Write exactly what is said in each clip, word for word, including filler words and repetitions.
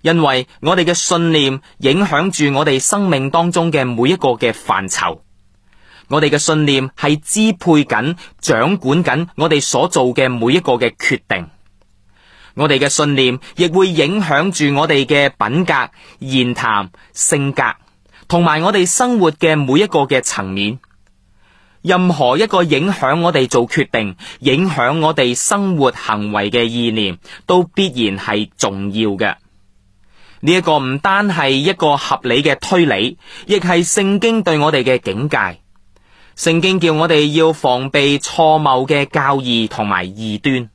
因為我哋嘅信念影響住我哋生命當中嘅每一個嘅範疇。我哋嘅信念係支配緊、掌管緊我哋所做嘅每一個嘅決定。我哋嘅信念亦會影響住我哋嘅品格、言談、性格，同埋我哋生活嘅每一個嘅層面。任何一個影響我哋做決定、影響我哋生活行為嘅意念，都必然係重要嘅。呢一個唔單係一個合理嘅推理，亦係聖經對我哋嘅警戒。聖經叫我哋要防備錯謬嘅教義同埋異端。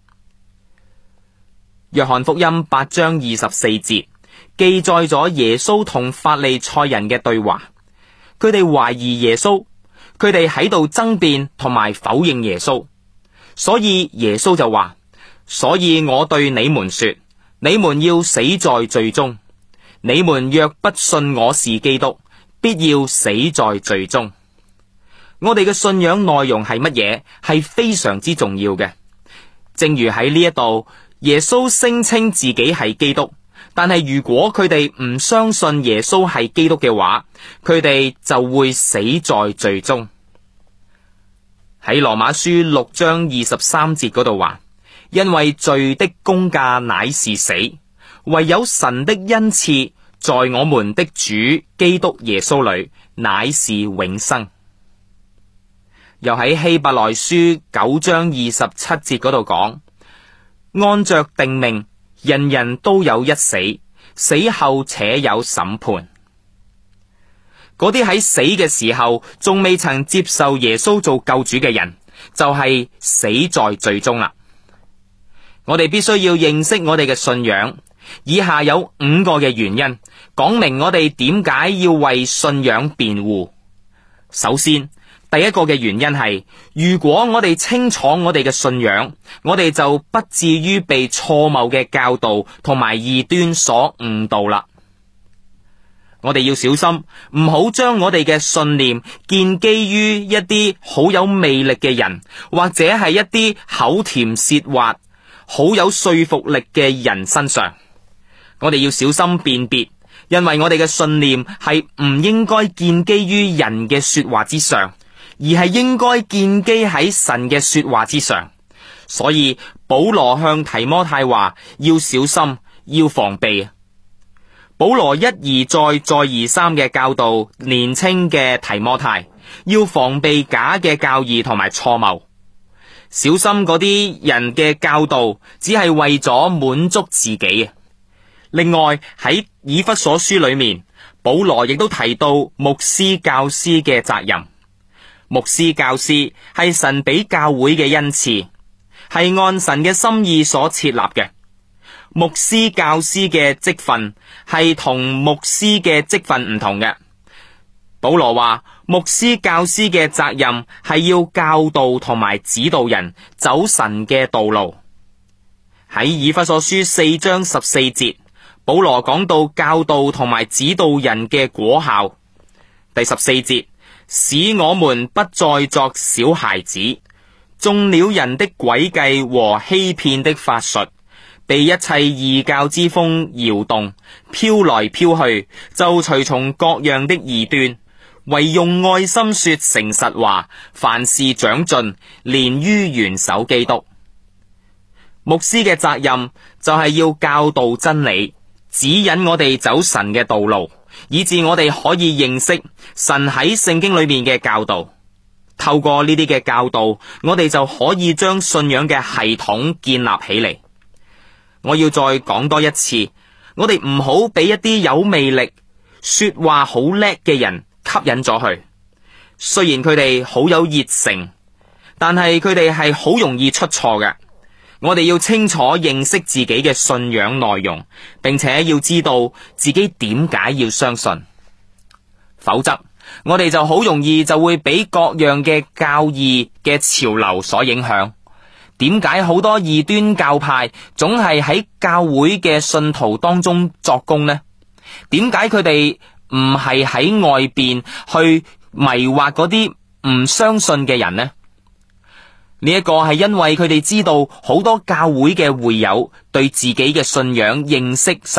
約翰福音八章二十四節記載咗耶穌同法利賽人嘅對話，佢哋懷疑耶穌，佢哋喺度爭辯同埋否認耶穌，所以耶穌就話：所以我對你們說，你們要死在罪中。你們若不信我是基督，必要死在罪中。我哋嘅信仰內容係乜嘢？係非常之重要嘅。正如喺呢一度，耶穌聲稱自己係基督，但係如果佢哋唔相信耶穌係基督嘅話，佢哋就會死在罪中。喺羅馬書六章二十三節嗰度話：因為罪的工價乃是死，唯有神的恩賜在我們的主基督耶穌裏乃是永生。又喺希伯來書九章二十七節嗰度講：按着定命，人人都有一死，死後且有審判。嗰啲喺死嘅時候仲未曾接受耶穌做救主嘅人，就係死在罪中啦。我哋必須要認識我哋嘅信仰。以下有五個嘅原因，講明我哋點解要為信仰辯護。首先，第一個嘅原因係，如果我哋清楚我哋嘅信仰，我哋就不至於被錯謬嘅教導同埋異端所誤導啦。我哋要小心，唔好將我哋嘅信念建基於一啲好有魅力嘅人，或者係一啲口甜舌滑、好有說服力嘅人身上。我哋要小心辨別，因為我哋嘅信念係唔應該建基於人嘅說話之上，而係應該建基喺神嘅說話之上。所以保羅向提摩太話要小心，要防備。保羅一而再再而三嘅教導年輕嘅提摩太，要防備假嘅教義同埋錯謬，小心嗰啲人嘅教導只係為咗滿足自己。另外喺以弗所書裏面，保羅亦都提到牧師教師嘅責任。牧師教師係神俾教會嘅恩賜，係按神嘅心意所設立嘅。牧師教師嘅職分係同牧師嘅職分唔同嘅。保羅話，牧師教師嘅責任係要教導同埋指導人走神嘅道路。喺以弗所書四章十四節，保羅講到教導同埋指導人嘅果效。第十四節，使我們不再作小孩子，中了人的詭計和欺騙的法術，被一切異教之風搖動，飄來飄去，就隨從各樣的異端，唯用愛心說誠實話，凡事長進，連於元首基督。牧師嘅責任就係要教導真理，指引我哋走神嘅道路，以致我哋可以認識神喺聖經裏面嘅教導。透過呢啲嘅教導，我哋就可以將信仰嘅系統建立起嚟。我要再講多一次，我哋唔好俾一啲有魅力、說話好叻嘅人吸引咗去。雖然佢哋好有熱誠，但係佢哋係好容易出錯嘅。我哋要清楚認識自己嘅信仰內容，並且要知道自己點解要相信。否則，我哋就好容易就會俾各樣嘅教義嘅潮流所影響。點解好多異端教派總係喺教會嘅信徒當中作工呢？點解佢哋唔係喺外邊去迷惑嗰啲唔相信嘅人呢？呢一個係因為佢哋知道好多教會嘅會友對自己嘅信仰認識